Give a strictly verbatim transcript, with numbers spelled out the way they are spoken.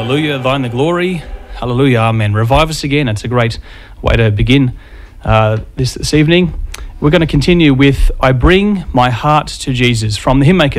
Hallelujah, thine the glory. Hallelujah, amen. Revive us again. It's a great way to begin uh, this, this evening. We're going to continue with I Bring My Heart to Jesus from the Hymn Maker